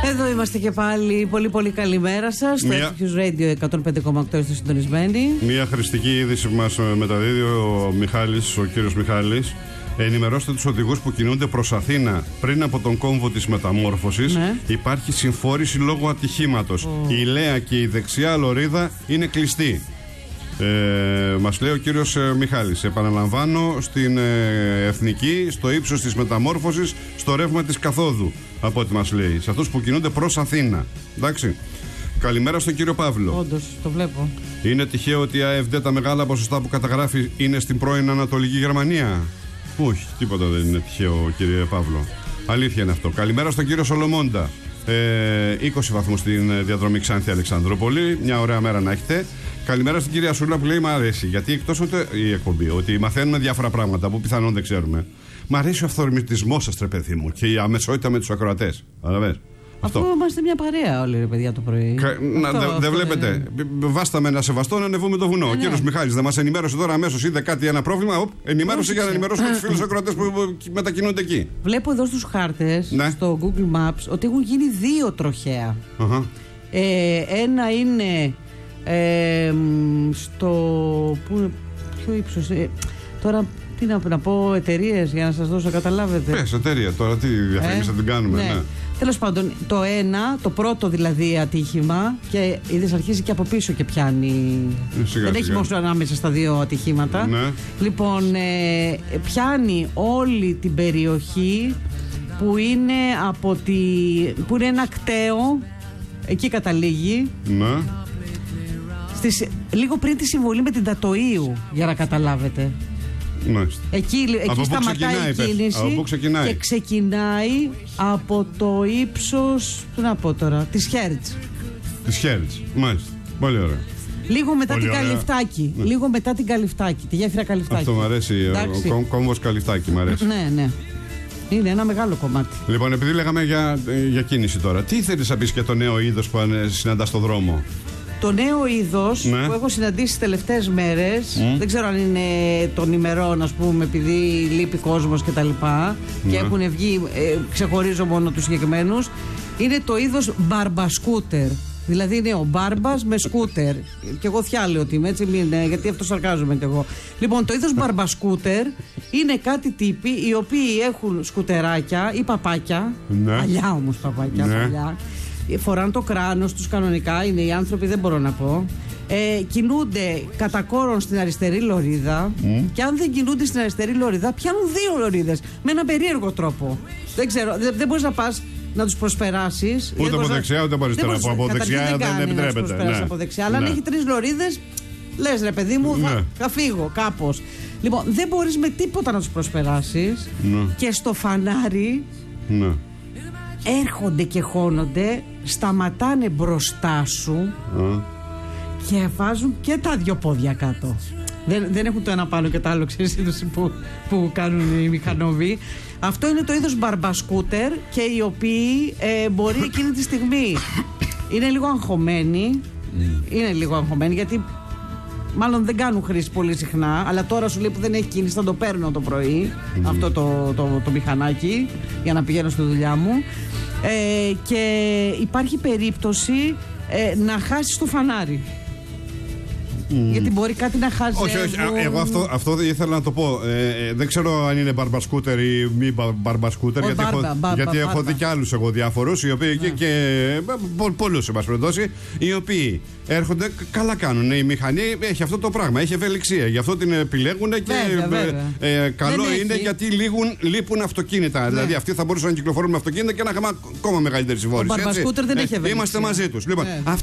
Εδώ είμαστε και πάλι. Πολύ πολύ καλημέρα σας. Στο FX Radio 105,8 είστε συντονισμένοι. Μια χρηστική είδηση που μας μεταδίδει ο Μιχάλης, ο κύριος Μιχάλης. Ενημερώστε τους οδηγούς που κινούνται προς Αθήνα πριν από τον κόμβο της μεταμόρφωσης. Ναι. Υπάρχει συμφόρηση λόγω ατυχήματος. Η Λέα και η δεξιά λωρίδα είναι κλειστή. Μας λέει ο κύριος Μιχάλης. Επαναλαμβάνω, στην Εθνική, στο ύψος της μεταμόρφωσης, στο ρεύμα της καθόδου, από ό,τι μας λέει. Σε αυτούς που κινούνται προς Αθήνα. Εντάξει. Καλημέρα στον κύριο Παύλο. Όντως, το βλέπω. Είναι τυχαίο ότι η AfD τα μεγάλα ποσοστά που καταγράφει είναι στην πρώην Ανατολική Γερμανία? Όχι, τίποτα δεν είναι τυχαίο, κύριε Παύλο. Αλήθεια είναι αυτό. Καλημέρα στον κύριο Σολομώντα. 20 βαθμούς στην διαδρομή Ξάνθη Αλεξανδρούπολη. Μια ωραία μέρα να έχετε. Καλημέρα στην κυρία Σούλα που λέει: μ' αρέσει. Γιατί εκτός ότι η εκπομπή, ότι μαθαίνουμε διάφορα πράγματα που πιθανόν δεν ξέρουμε. Μ' αρέσει ο αυθορμητισμός σας, τρε παιδί μου, και η αμεσότητα με τους ακροατές. Καταλαβαίνεις. Αυτό είμαστε μια παρέα όλοι, ρε παιδιά, το πρωί. Δεν βλέπετε. Βάσταμε ένα σεβαστό να ανεβούμε το βουνό. Ο κύριος Μιχάλης δεν μας ενημέρωσε τώρα αμέσως, είδε κάτι, ένα πρόβλημα. Ενημέρωσε για να ενημερώσουμε τους φίλους ακροατές που μετακινούνται εκεί. Βλέπω εδώ στους χάρτες, στο Google Maps, ότι έχουν γίνει 2 τροχαία. Ένα είναι στο. Ποιο ύψος. Τώρα. Τι να πω, εταιρείες για να σας δώσω, καταλάβετε. Πες εταιρεία τώρα, τι διαφήμιση θα την κάνουμε. Ναι. Τέλος πάντων, το πρώτο δηλαδή ατύχημα, και είδες αρχίζει και από πίσω και πιάνει. Δεν έχει μόνο ανάμεσα στα 2 ατυχήματα. Ναι. Λοιπόν, πιάνει όλη την περιοχή που είναι που είναι ένα κταίο, εκεί καταλήγει. Ναι. Λίγο πριν τη συμβολή με την Τατοΐου, για να καταλάβετε. Εκεί σταματάει η κίνηση και ξεκινάει από το ύψος, τι να πω τώρα, της Χέρτς. Της Χέρτς, μάλιστα. Πολύ ωραία. Λίγο μετά την Καλυφτάκη. Ναι. Λίγο μετά την Καλυφτάκη, τη γέφυρα Καλυφτάκη. Αυτό μου αρέσει, ο κόμβος Καλυφτάκη μου αρέσει. Ναι. Είναι ένα μεγάλο κομμάτι. Λοιπόν, επειδή λέγαμε για κίνηση τώρα, τι θέλεις να πεις για το νέο είδος που συναντάς στον δρόμο? Το νέο είδος που έχω συναντήσει τις τελευταίες μέρες, δεν ξέρω αν είναι των ημερών, ας πούμε, επειδή λείπει κόσμος και τα λοιπά, και έχουν βγει, ξεχωρίζω μόνο τους συγκεκριμένους, είναι το είδος μπαρμπασκούτερ. Δηλαδή είναι ο μπάρμπας με σκούτερ. Και εγώ θιάλεω ότι είμαι, έτσι, γιατί αυτό σαρκάζομαι κι εγώ. Λοιπόν, το είδος μπαρμπασκούτερ είναι κάτι τύποι οι οποίοι έχουν σκουτεράκια ή παπάκια, παλιά όμως παπάκια, παλιά. Φοράνε το κράνος τους κανονικά, είναι οι άνθρωποι, δεν μπορώ να πω. Κινούνται κατά κόρον στην αριστερή λωρίδα, και αν δεν κινούνται στην αριστερή λωρίδα, πιάνουν 2 λωρίδες με έναν περίεργο τρόπο. Δεν ξέρω, δεν μπορείς να πας να τους προσπεράσεις. Ούτε από δεξιά ούτε από αριστερά. Από δεξιά δεν επιτρέπεται. Από δεξιά, αλλά αν έχει 3 λωρίδες, λες, ρε παιδί μου, θα φύγω κάπως. Λοιπόν, δεν μπορείς με τίποτα να τους προσπεράσεις, και στο φανάρι. Έρχονται και χώνονται, σταματάνε μπροστά σου και βάζουν και τα 2 πόδια κάτω. Δεν έχουν το ένα πάνω και το άλλο, ξέρεις, που κάνουν οι μηχανόβοι. Αυτό είναι το είδος μπαρμπασκούτερ, και οι οποίοι μπορεί εκείνη τη στιγμή είναι λίγο αγχωμένοι. Είναι λίγο αγχωμένοι γιατί μάλλον δεν κάνουν χρήση πολύ συχνά, αλλά τώρα σου λέει που δεν έχει κίνηση, θα το παίρνω το πρωί, αυτό το μηχανάκι, για να πηγαίνω στη δουλειά μου. Και υπάρχει περίπτωση να χάσεις το φανάρι. Γιατί μπορεί κάτι να χάσει. Όχι, εγώ αυτό ήθελα να το πω. Δεν ξέρω αν είναι μπαρμπασκούτερ ή μη μπαρμπασκούτερ, γιατί έχω δει κι άλλους εγώ διάφορους, οι οποίοι και πολλούς, εν πάση περιπτώσει, οι οποίοι έρχονται, καλά κάνουν. Η μηχανή έχει αυτό το πράγμα, έχει ευελιξία. Γι' αυτό την επιλέγουν και καλό είναι γιατί λείπουν αυτοκίνητα. Δηλαδή αυτοί θα μπορούσαν να κυκλοφορούν με αυτοκίνητα και να είχαμε ακόμα μεγαλύτερη συμφόρηση. Ο μπαρμπασκούτερ δεν έχει ευελιξία. Είμαστε μαζί τους.